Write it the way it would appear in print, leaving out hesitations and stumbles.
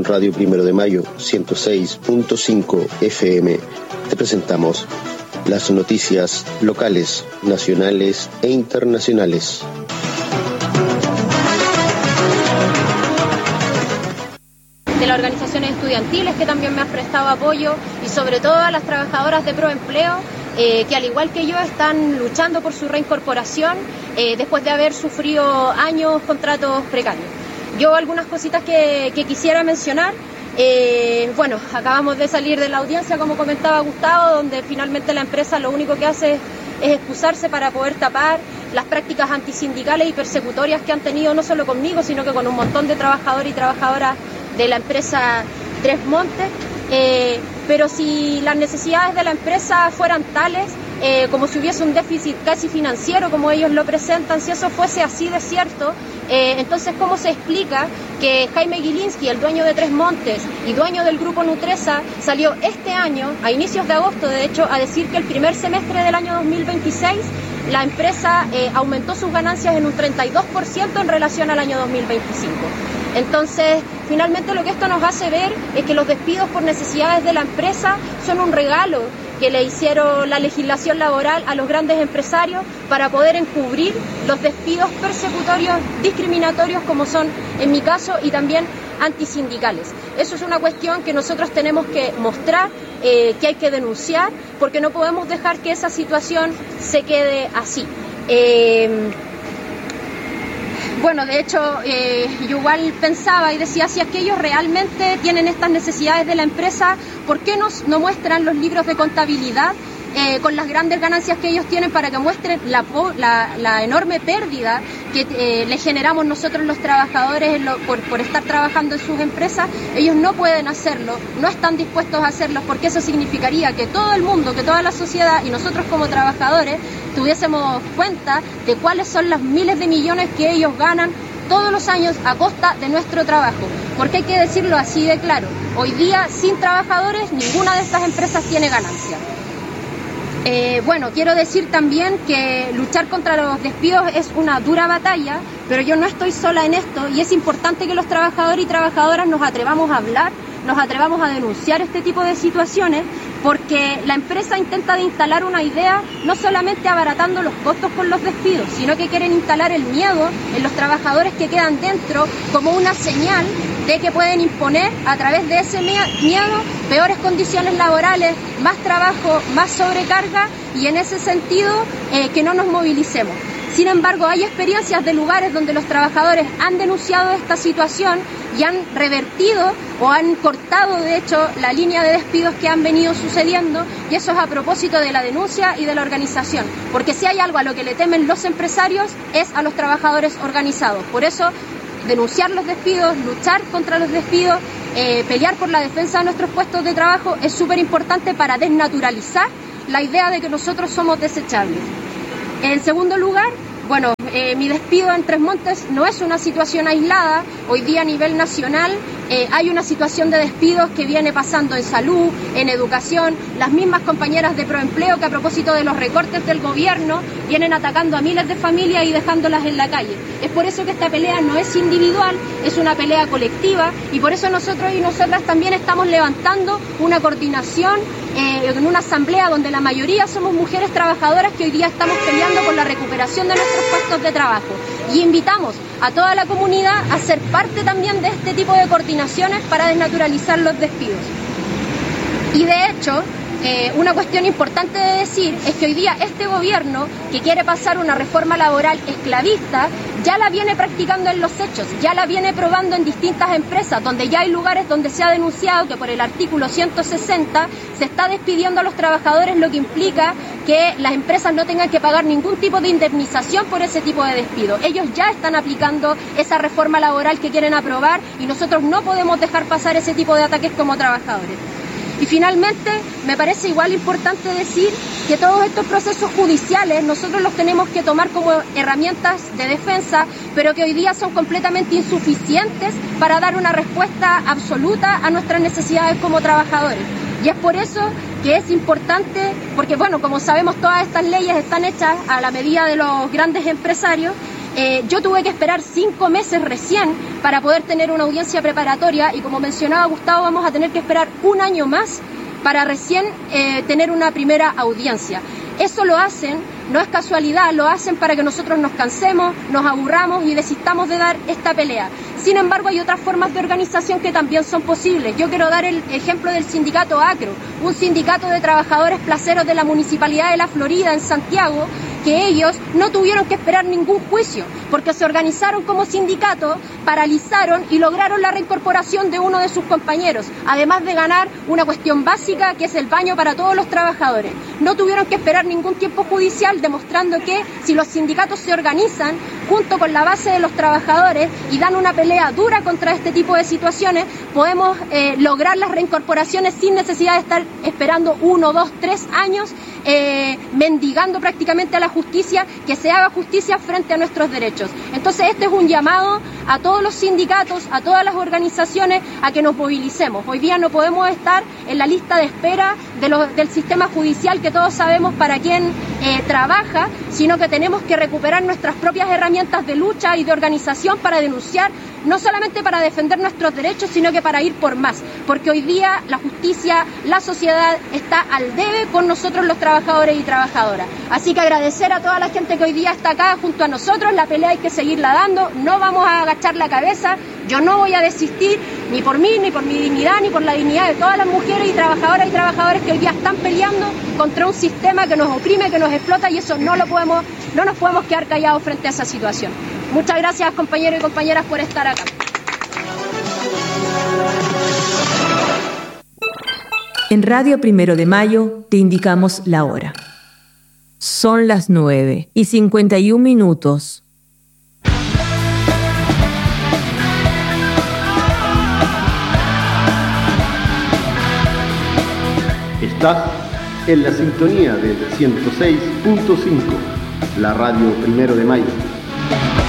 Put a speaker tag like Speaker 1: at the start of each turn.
Speaker 1: Radio Primero de Mayo 106.5 FM te presentamos las noticias locales, nacionales e internacionales.
Speaker 2: De las organizaciones estudiantiles que también me han prestado apoyo y sobre todo a las trabajadoras de Proempleo que al igual que yo están luchando por su reincorporación después de haber sufrido años contratos precarios. Yo algunas cositas que quisiera mencionar. Bueno, acabamos de salir de la audiencia, como comentaba Gustavo, donde finalmente la empresa lo único que hace es excusarse para poder tapar las prácticas antisindicales y persecutorias que han tenido no solo conmigo, sino que con un montón de trabajadores y trabajadoras de la empresa Tres Montes. Pero si las necesidades de la empresa fueran tales, como si hubiese un déficit casi financiero, como ellos lo presentan, si eso fuese así de cierto, entonces ¿cómo se explica que Jaime Gilinski, el dueño de Tres Montes y dueño del grupo Nutresa, salió este año, a inicios de agosto de hecho, a decir que el primer semestre del año 2026 la empresa aumentó sus ganancias en un 32% en relación al año 2025? Entonces, finalmente lo que esto nos hace ver es que los despidos por necesidades de la empresa son un regalo que le hicieron la legislación laboral a los grandes empresarios para poder encubrir los despidos persecutorios, discriminatorios, como son en mi caso, y también antisindicales. Eso es una cuestión que nosotros tenemos que mostrar, que hay que denunciar, porque no podemos dejar que esa situación se quede así. Bueno, de hecho, yo igual pensaba y decía, si es que ellos realmente tienen estas necesidades de la empresa, ¿por qué no muestran los libros de contabilidad con las grandes ganancias que ellos tienen para que muestren la enorme pérdida que le generamos nosotros los trabajadores por estar trabajando en sus empresas? Ellos no pueden hacerlo, no están dispuestos a hacerlo, porque eso significaría que todo el mundo, que toda la sociedad y nosotros como trabajadores tuviésemos cuenta de cuáles son los miles de millones que ellos ganan todos los años a costa de nuestro trabajo. Porque hay que decirlo así de claro, hoy día sin trabajadores ninguna de estas empresas tiene ganancia. Bueno, quiero decir también que luchar contra los despidos es una dura batalla, pero yo no estoy sola en esto y es importante que los trabajadores y trabajadoras nos atrevamos a hablar, nos atrevamos a denunciar este tipo de situaciones, porque la empresa intenta de instalar una idea no solamente abaratando los costos con los despidos, sino que quieren instalar el miedo en los trabajadores que quedan dentro como una señal de que pueden imponer a través de ese miedo peores condiciones laborales, más trabajo, más sobrecarga y en ese sentido que no nos movilicemos. Sin embargo, hay experiencias de lugares donde los trabajadores han denunciado esta situación y han revertido o han cortado, de hecho, la línea de despidos que han venido sucediendo, y eso es a propósito de la denuncia y de la organización, porque si hay algo a lo que le temen los empresarios es a los trabajadores organizados. Por eso, denunciar los despidos, luchar contra los despidos, pelear por la defensa de nuestros puestos de trabajo es súper importante para desnaturalizar la idea de que nosotros somos desechables. En segundo lugar, bueno, mi despido en Tres Montes no es una situación aislada. Hoy día a nivel nacional hay una situación de despidos que viene pasando en salud, en educación. Las mismas compañeras de Proempleo que a propósito de los recortes del gobierno vienen atacando a miles de familias y dejándolas en la calle. Es por eso que esta pelea no es individual, es una pelea colectiva, y por eso nosotros y nosotras también estamos levantando una coordinación en una asamblea donde la mayoría somos mujeres trabajadoras que hoy día estamos peleando por la recuperación de nuestros puestos de trabajo. Y invitamos a toda la comunidad a ser parte también de este tipo de coordinaciones para desnaturalizar los despidos. Y de hecho, una cuestión importante de decir es que hoy día este gobierno, que quiere pasar una reforma laboral esclavista, ya la viene practicando en los hechos, ya la viene probando en distintas empresas, donde ya hay lugares donde se ha denunciado que por el artículo 160 se está despidiendo a los trabajadores, lo que implica que las empresas no tengan que pagar ningún tipo de indemnización por ese tipo de despido. Ellos ya están aplicando esa reforma laboral que quieren aprobar y nosotros no podemos dejar pasar ese tipo de ataques como trabajadores. Y finalmente, me parece igual importante decir que todos estos procesos judiciales nosotros los tenemos que tomar como herramientas de defensa, pero que hoy día son completamente insuficientes para dar una respuesta absoluta a nuestras necesidades como trabajadores. Y es por eso que es importante, porque bueno, como sabemos, todas estas leyes están hechas a la medida de los grandes empresarios, yo tuve que esperar 5 meses recién para poder tener una audiencia preparatoria y, como mencionaba Gustavo, vamos a tener que esperar 1 año más para recién tener una primera audiencia. Eso lo hacen, no es casualidad, lo hacen para que nosotros nos cansemos, nos aburramos y desistamos de dar esta pelea. Sin embargo, hay otras formas de organización que también son posibles. Yo quiero dar el ejemplo del sindicato ACRO, un sindicato de trabajadores placeros de la Municipalidad de La Florida, en Santiago, que ellos no tuvieron que esperar ningún juicio, porque se organizaron como sindicato, paralizaron y lograron la reincorporación de uno de sus compañeros, además de ganar una cuestión básica, que es el baño para todos los trabajadores. No tuvieron que esperar ningún tiempo judicial, demostrando que si los sindicatos se organizan junto con la base de los trabajadores y dan una pelea dura contra este tipo de situaciones, podemos lograr las reincorporaciones sin necesidad de estar esperando 1, 2, 3 años, mendigando prácticamente a la justicia, que se haga justicia frente a nuestros derechos. Entonces, este es un llamado a todos los sindicatos, a todas las organizaciones, a que nos movilicemos. Hoy día no podemos estar en la lista de espera del sistema judicial, que todos sabemos para quién trabaja, sino que tenemos que recuperar nuestras propias herramientas de lucha y de organización para denunciar, no solamente para defender nuestros derechos, sino que para ir por más, porque hoy día la justicia, la sociedad está al debe con nosotros los trabajadores y trabajadoras. Así que agradecer a toda la gente que hoy día está acá junto a nosotros. La pelea hay que seguirla dando, no vamos a agachar la cabeza. Yo no voy a desistir, ni por mí, ni por mi dignidad, ni por la dignidad de todas las mujeres y trabajadores que hoy día están peleando contra un sistema que nos oprime, que nos explota, y eso no nos podemos quedar callados frente a esa situación. Muchas gracias, compañeros y compañeras, por estar acá.
Speaker 3: En Radio 1 de Mayo te indicamos la hora. Son las 9:51.
Speaker 1: Estás en la sintonía del 106.5, la Radio 1 de Mayo.